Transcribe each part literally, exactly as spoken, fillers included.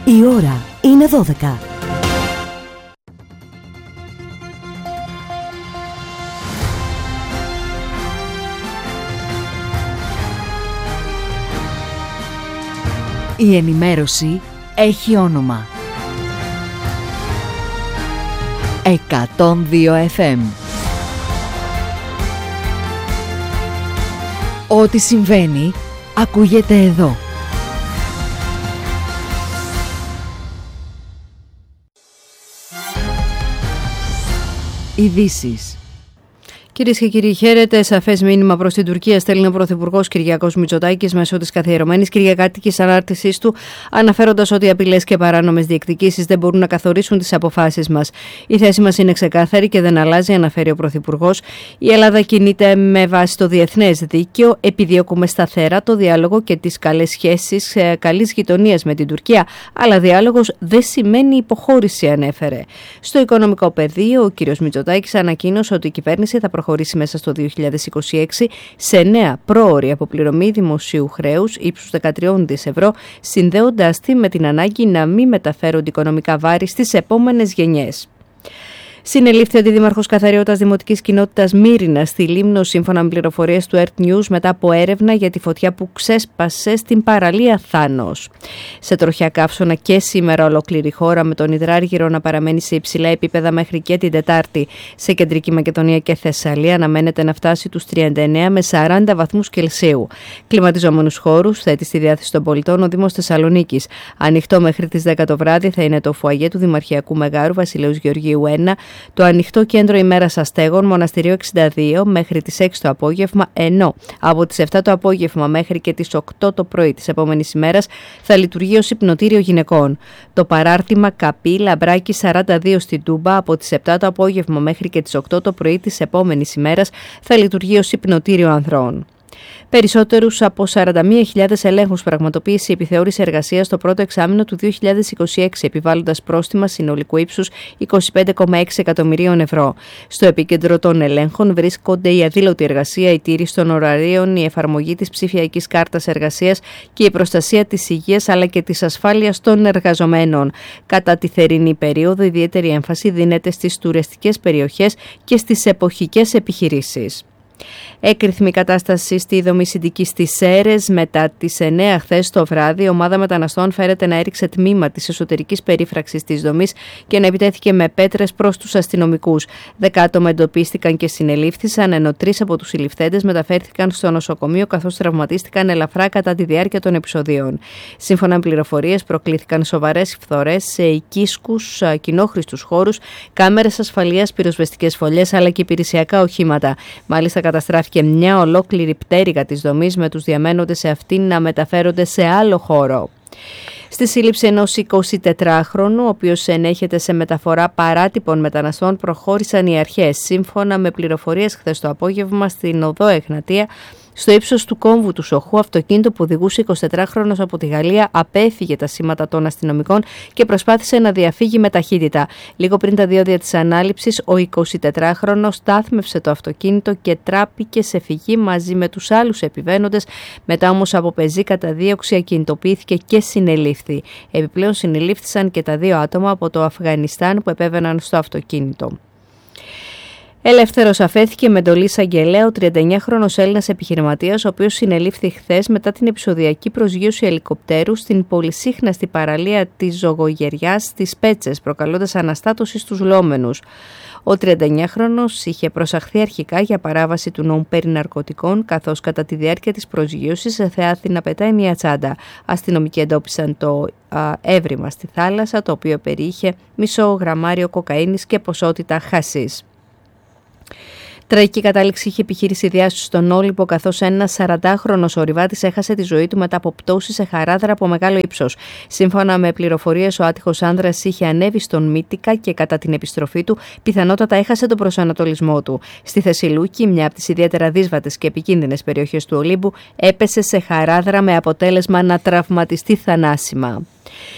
Η ώρα είναι δώδεκα. Η ενημέρωση έχει όνομα. εκατόν δύο εφ εμ. Ό,τι συμβαίνει ακούγεται εδώ. Ειδήσεις. Κυρίες και κύριοι, χαίρετε. Σαφές μήνυμα προς την Τουρκία στέλνει ο Πρωθυπουργός Κυριάκος Μητσοτάκης μέσω της καθιερωμένης κυριακάτικης ανάρτησής του, αναφέροντας ότι οι απειλές και παράνομες διεκδικήσεις δεν μπορούν να καθορίσουν τις αποφάσεις μας. Η θέση μας είναι ξεκάθαρη και δεν αλλάζει, αναφέρει ο Πρωθυπουργός. Η Ελλάδα κινείται με βάση το διεθνές δίκαιο. Επιδιώκουμε σταθερά το διάλογο και τις καλές σχέσεις καλής γειτονίας με την Τουρκία. Αλλά διάλογος δεν σημαίνει υποχώρηση, ανέφερε. Στο οικονομικό πεδίο, ο κ. Μητσοτάκης ανακοίνωσε ότι η κυβέρνηση θα προχωρήσει μέσα στο δύο χιλιάδες είκοσι έξι σε νέα πρόωρη αποπληρωμή δημοσίου χρέους ύψους δεκατρία δισεκατομμύρια ευρώ, συνδέοντας τη με την ανάγκη να μην μεταφέρονται οικονομικά βάρη στις επόμενες γενιές. Συνελήφθη ο αντιδήμαρχος καθαριότητας Δημοτικής Κοινότητας Μύρινας στη Λίμνο, σύμφωνα με πληροφορίες του Earth News, μετά από έρευνα για τη φωτιά που ξέσπασε στην παραλία Θάνος. Σε τροχιά καύσωνα και σήμερα ολόκληρη χώρα, με τον υδράργυρο να παραμένει σε υψηλά επίπεδα μέχρι και την Τετάρτη. Σε κεντρική Μακεδονία και Θεσσαλία αναμένεται να φτάσει τους τριάντα εννέα με σαράντα βαθμούς Κελσίου. Κλιματιζόμενους χώρους θέτει στη διάθεση των πολιτών ο Δήμος Θεσσαλονίκης. Ανοιχτό μέχρι τις δέκα το βράδυ θα είναι το φουαγέ του Δημαρχιακού Μεγάρου Βασιλέως Γεωργίου ένα, το ανοιχτό κέντρο ημέρας αστέγων Μοναστηρίου εξήντα δύο μέχρι τις έξι το απόγευμα, ενώ από τις επτά το απόγευμα μέχρι και τις οκτώ το πρωί της επόμενης ημέρας θα λειτουργεί ως υπνοτήριο γυναικών. Το παράρτημα Καπή Λαμπράκη σαράντα δύο στην Τούμπα από τις επτά το απόγευμα μέχρι και τις οκτώ το πρωί της επόμενης ημέρας θα λειτουργεί ως υπνοτήριο ανδρών. Περισσότερους από σαράντα μία χιλιάδες ελέγχους πραγματοποίησε η επιθεώρηση εργασίας στο πρώτο εξάμηνο του δύο χιλιάδες είκοσι έξι, επιβάλλοντας πρόστιμα συνολικού ύψους είκοσι πέντε κόμμα έξι εκατομμυρίων ευρώ. Στο επίκεντρο των ελέγχων βρίσκονται η αδήλωτη εργασία, η τήρηση των ωραρίων, η εφαρμογή της ψηφιακής κάρτας εργασίας και η προστασία της υγείας αλλά και της ασφάλειας των εργαζομένων. Κατά τη θερινή περίοδο, ιδιαίτερη έμφαση δίνεται στις τουριστικές περιοχές και στις εποχικές επιχειρήσεις. Έκρηθμη κατάσταση στη δομή συντικής στις Σέρρες. Μετά τις εννέα χθες το βράδυ, η ομάδα μεταναστών φέρεται να έριξε τμήμα της εσωτερικής περίφραξης της δομής και να επιτέθηκε με πέτρες προς τους αστυνομικούς. Δέκα άτομα εντοπίστηκαν και συνελήφθησαν, ενώ τρεις από τους συλληφθέντες μεταφέρθηκαν στο νοσοκομείο καθώς τραυματίστηκαν ελαφρά κατά τη διάρκεια των επεισοδίων. Σύμφωνα με πληροφορίες, προκλήθηκαν σοβαρές φθορές σε οικίσκους, κοινόχρηστους χώρους, κάμερες ασφαλείας, πυροσβεστικές φωλιές αλλά και υπηρεσιακά οχήματα. Μάλιστα, καταστράφηκε μια ολόκληρη πτέρυγα της δομής, με τους διαμένοντες σε αυτήν να μεταφέρονται σε άλλο χώρο. Στη σύλληψη ενός εικοσιτετράχρονου, ο οποίος ενέχεται σε μεταφορά παράτυπων μεταναστών, προχώρησαν οι αρχές. Σύμφωνα με πληροφορίες, χθες το απόγευμα στην οδό Εγνατία, στο ύψος του κόμβου του Σοχού, αυτοκίνητο που οδηγούσε εικοσιτετράχρονος από τη Γαλλία απέφυγε τα σήματα των αστυνομικών και προσπάθησε να διαφύγει με ταχύτητα. Λίγο πριν τα διόδια της ανάληψης, ο εικοσιτετράχρονος στάθμευσε το αυτοκίνητο και τράπηκε σε φυγή μαζί με τους άλλους επιβαίνοντες. Μετά όμως από πεζή καταδίωξη ακινητοποιήθηκε και συνελήφθη. Επιπλέον συνελήφθησαν και τα δύο άτομα από το Αφγανιστάν που επέβαιναν στο αυτοκίνητο. Ελεύθερος αφέθηκε με εντολή εισαγγελέα ο τριανταεννιάχρονος Έλληνας επιχειρηματίας, ο οποίος συνελήφθη χθες μετά την επεισοδιακή προσγείωση ελικοπτέρου στην πολυσύχναστη παραλία της Ζωγογεριάς στις Πέτσες, προκαλώντας αναστάτωση στους λόμενους. Ο τριανταεννιάχρονος είχε προσαχθεί αρχικά για παράβαση του νόμου περί ναρκωτικών, καθώς κατά τη διάρκεια της προσγείωσης θεάθη να πετάει μια τσάντα. Αστυνομικοί εντόπισαν το α, έβριμα στη θάλασσα, το οποίο περιείχε μισό γραμμάριο κοκαίνης και ποσότητα χασίς. Τραγική κατάληξη είχε επιχείρηση διάσωση στον Όλυμπο, καθώς ένας σαραντάχρονος ορειβάτης έχασε τη ζωή του μετά από πτώση σε χαράδρα από μεγάλο ύψος. Σύμφωνα με πληροφορίες, ο άτυχος άνδρας είχε ανέβει στον Μύτικα και κατά την επιστροφή του πιθανότατα έχασε τον προσανατολισμό του. Στη Θεσσαλονίκη, μια από τις ιδιαίτερα δύσβατες και επικίνδυνες περιοχές του Ολύμπου, έπεσε σε χαράδρα με αποτέλεσμα να τραυματιστεί θανάσιμα.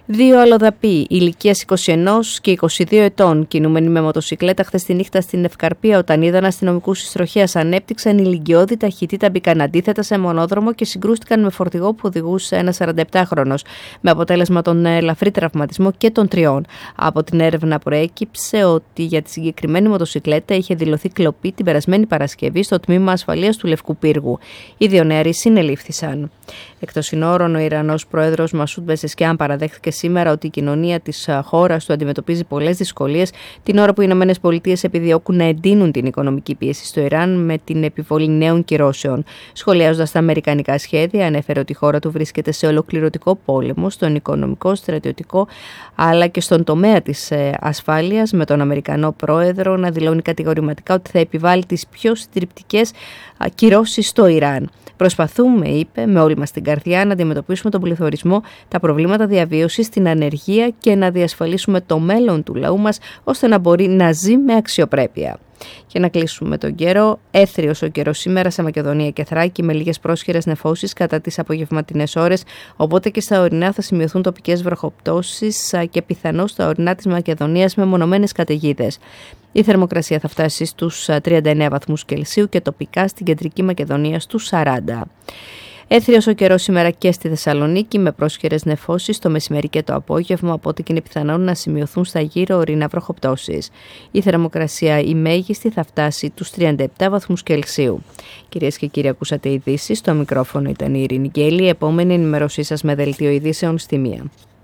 Δύο αλλοδαποί ηλικίας είκοσι ένα και είκοσι δύο ετών, κινούμενοι με μοτοσικλέτα χθες τη νύχτα στην Ευκαρπία, όταν είδαν αστυνομικούς της τροχέας, ανέπτυξαν ηλικιώδη ταχύτητα, μπήκαν αντίθετα σε μονόδρομο και συγκρούστηκαν με φορτηγό που οδηγούσε ένας σαρανταεπτάχρονος, με αποτέλεσμα τον ελαφρύ τραυματισμό και των τριών. Από την έρευνα προέκυψε ότι για τη συγκεκριμένη μοτοσικλέτα είχε δηλωθεί κλοπή την περασμένη Παρασκευή στο τμήμα ασφαλείας του Λευκού Πύργου. Οι δύο νεαροί συνελήφθησαν. Εκτός συνόρων, ο Ιρανός πρόεδρος Μασούντ Πεζεσκιάν παραδέχθηκε σήμερα ότι η κοινωνία της χώρας του αντιμετωπίζει πολλές δυσκολίες την ώρα που οι Ηνωμένες Πολιτείες επιδιώκουν να εντείνουν την οικονομική πίεση στο Ιράν με την επιβολή νέων κυρώσεων. Σχολιάζοντας τα αμερικανικά σχέδια, ανέφερε ότι η χώρα του βρίσκεται σε ολοκληρωτικό πόλεμο, στον οικονομικό, στρατιωτικό αλλά και στον τομέα της ασφάλειας, με τον Αμερικανό πρόεδρο να δηλώνει κατηγορηματικά ότι θα επιβάλλει τις πιο συντριπτικές κυρώσεις στο Ιράν. Προσπαθούμε, είπε, με όλη μας την καρδιά να αντιμετωπίσουμε τον πληθωρισμό, τα προβλήματα διαβίωσης, την ανεργία και να διασφαλίσουμε το μέλλον του λαού μας ώστε να μπορεί να ζει με αξιοπρέπεια. Και να κλείσουμε τον καιρό. Έθριος ο καιρός σήμερα σε Μακεδονία και Θράκη, με λίγες πρόσχερες νεφώσεις κατά τις απογευματινές ώρες, οπότε και στα ορεινά θα σημειωθούν τοπικές βροχοπτώσεις και πιθανώς στα ορεινά της Μακεδονίας με μονομένες καταιγίδες. Η θερμοκρασία θα φτάσει στους τριάντα εννέα βαθμούς Κελσίου και τοπικά στην κεντρική Μακεδονία στους σαράντα. Έθριος ο καιρός σήμερα και στη Θεσσαλονίκη, με πρόσχερες νεφώσεις το μεσημέρι και το απόγευμα, οπότε και είναι πιθανόν να σημειωθούν στα γύρω ορεινά βροχοπτώσεις. Η θερμοκρασία η μέγιστη θα φτάσει τους τριάντα επτά βαθμούς Κελσίου. Κυρίες και κύριοι, ακούσατε ειδήσεις. Στο μικρόφωνο ήταν η Ειρήνη Γκέλη. Επόμενη ενημέρωσή σας με δελτίο ειδήσεων στη μία.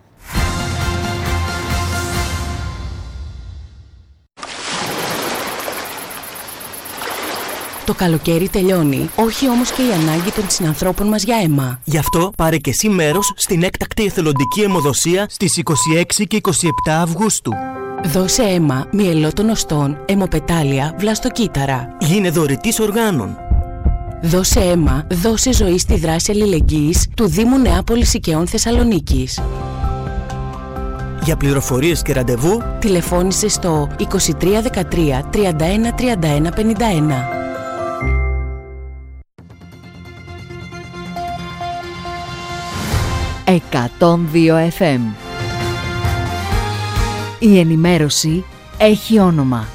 Το καλοκαίρι τελειώνει, όχι όμως και η ανάγκη των συνανθρώπων μας για αίμα. Γι' αυτό πάρε και εσύ μέρος στην έκτακτη εθελοντική αιμοδοσία στις είκοσι έξι και είκοσι επτά Αυγούστου. Δώσε αίμα μυελότων οστών, αιμοπετάλια, βλαστοκύτταρα. Γίνε δωρητής οργάνων. Δώσε αίμα, δώσε ζωή στη δράση αλληλεγγύης του Δήμου Νεάπολης Οικαιών Θεσσαλονίκης. Για πληροφορίες και ραντεβού, τηλεφώνησε στο είκοσι τρία δεκατρία τριάντα ένα τριάντα ένα πενήντα ένα. εκατόν δύο εφ εμ. Η ενημέρωση έχει όνομα.